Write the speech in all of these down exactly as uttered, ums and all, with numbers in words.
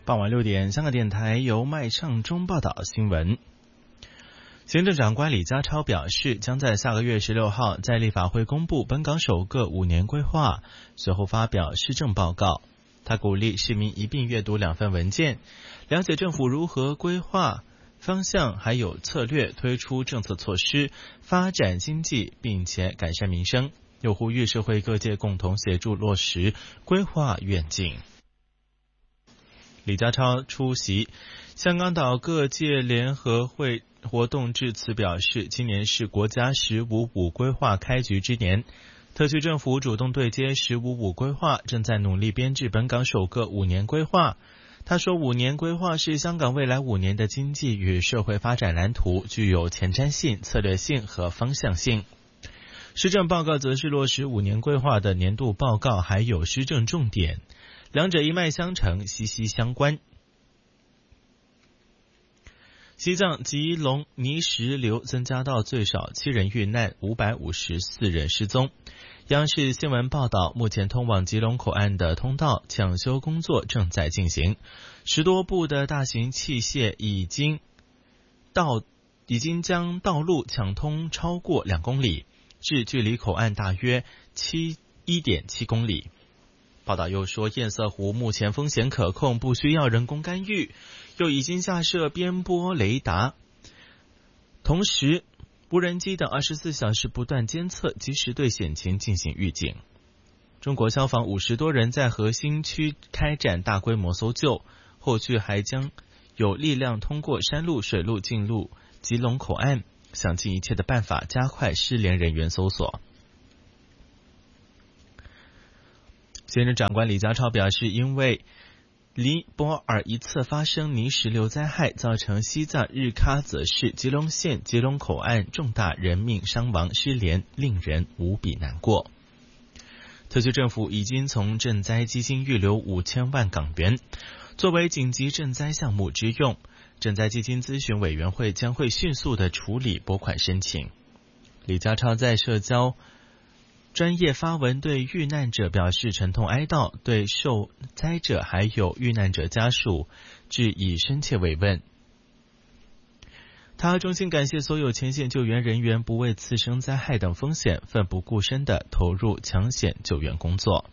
傍晚六点，香港电台由麦尚中报道新闻。行政长官李家超表示，将在下个月十六号在立法会公布本港首个五年规划，随后发表施政报告。他鼓励市民一并阅读两份文件，了解政府如何规划方向还有策略，推出政策措施，发展经济并且改善民生，又呼吁社会各界共同协助落实规划愿景。李家超出席香港岛各界联合会活动致辞表示，今年是国家十五五规划开局之年，特区政府主动对接十五五规划，正在努力编制本港首个五年规划。他说，五年规划是香港未来五年的经济与社会发展蓝图，具有前瞻性、策略性和方向性。施政报告则是落实五年规划的年度报告，还有施政重点，两者一脉相承，息息相关。西藏吉隆泥石流增加到最少七人遇难，五百五十四人失踪。央视新闻报道，目前通往吉隆口岸的通道抢修工作正在进行，十多部的大型器械已经到已经将道路抢通超过两公里，至距离口岸大约七一点七公里。报道又说，堰塞湖目前风险可控，不需要人工干预，又已经架设边波雷达，同时无人机等二十四小时不断监测，及时对险情进行预警。中国消防五十多人在核心区开展大规模搜救，后续还将有力量通过山路、水路进入吉隆口岸，想尽一切的办法加快失联人员搜索。行政长官李家超表示，因为尼泊尔一次发生泥石流灾害，造成西藏日喀则市吉隆县吉隆口岸重大人命伤亡失联，令人无比难过。特区政府已经从赈灾基金预留五千万港元，作为紧急赈灾项目之用。赈灾基金咨询委员会将会迅速地处理拨款申请。李家超在社交专业发文对遇难者表示沉痛哀悼，对受灾者还有遇难者家属致以深切慰问。他衷心感谢所有前线救援人员不畏次生灾害等风险，奋不顾身地投入抢险救援工作。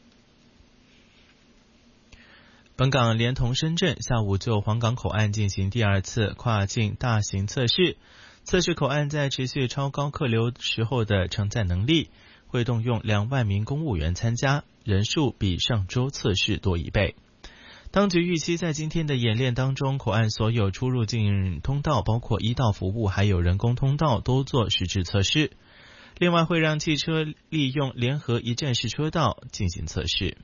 本港连同深圳下午就黄港口岸进行第二次跨境大型测试，测试口岸在持续超高客流时候的承载能力，会动用两万名公务员参加，人数比上周测试多一倍。当局预期在今天的演练当中，口岸所有出入境通道，包括一道服务还有人工通道，都做实质测试。另外会让汽车利用联合一站式车道进行测试。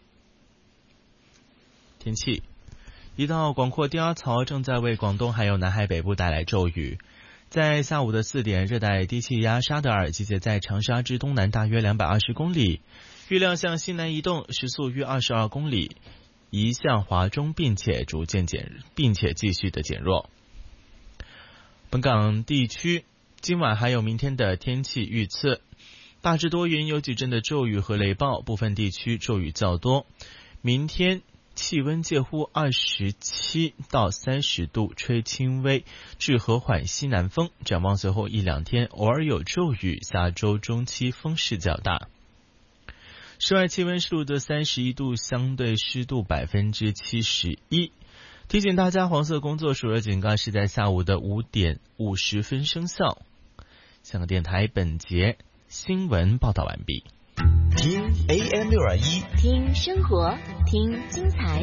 天气，一道广阔低压槽正在为广东还有南海北部带来骤雨。在下午的四点，热带低气压沙德尔集结在长沙之东南大约两百二十公里，预料向西南移动，时速约二十二公里，移向华中，并且逐渐减，并且继续的减弱。本港地区今晚还有明天的天气预测，大致多云，有几阵的骤雨和雷暴，部分地区骤雨较多。明天气温介乎二十七到三十度，吹轻微至和缓西南风。展望随后一两天偶尔有骤雨，下周中期风势较大。室外气温是录得三十一度，相对湿度百分之七十一。提醒大家，黄色工作暑热警告是在下午的五点五十分生效。香港电台本节新闻报道完毕。 听 A M 六二一， 听生活，听精彩。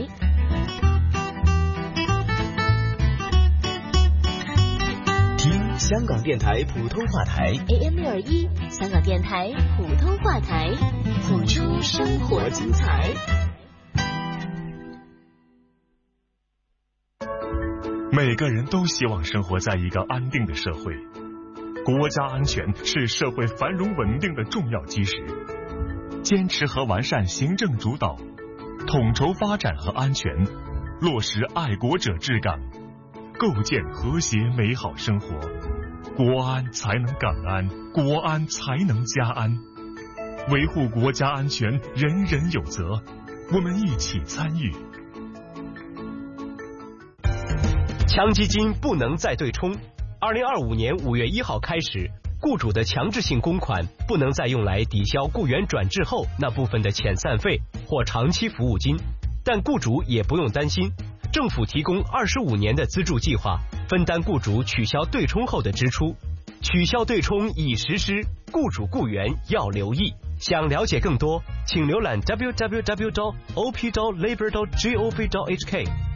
听香港电台普通话台 A M 六二一，香港电台普通话台，谱出生活精彩。 每个人都希望生活在一个安定的社会，国家安全是社会繁荣稳定的重要基石。坚持和完善行政主导，统筹发展和安全，落实爱国者治港，构建和谐美好生活，国安才能港安，国安才能家安。维护国家安全，人人有责，我们一起参与。 强基金不能再对冲。二零二五年五月一号开始，雇主的强制性公款不能再用来抵消雇员转制后那部分的遣散费或长期服务金。但雇主也不用担心，政府提供二十五年的资助计划，分担雇主取消对冲后的支出。取消对冲已实施，雇主雇员要留意。想了解更多，请浏览 double u double u double u dot o p dot labor dot gov dot h k。